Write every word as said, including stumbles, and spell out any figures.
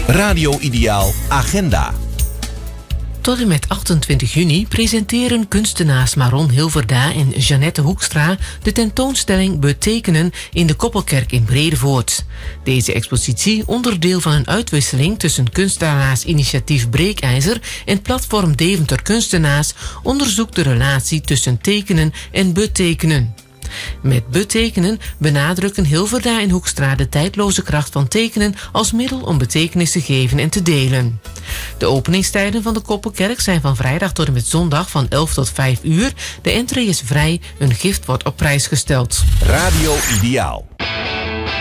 Radio Ideaal Agenda. Tot en met achtentwintig juni presenteren kunstenaars Maron Hilverda en Jeannette Hoekstra de tentoonstelling Betekenen in de Koppelkerk in Bredevoort. Deze expositie, onderdeel van een uitwisseling tussen kunstenaarsinitiatief Breekijzer en platform Deventer Kunstenaars, onderzoekt de relatie tussen tekenen en betekenen. Met betekenen benadrukken Hilverda en Hoekstra de tijdloze kracht van tekenen als middel om betekenis te geven en te delen. De openingstijden van de Koppelkerk zijn van vrijdag tot en met zondag van elf tot vijf uur. De entree is vrij, een gift wordt op prijs gesteld. Radio Ideaal.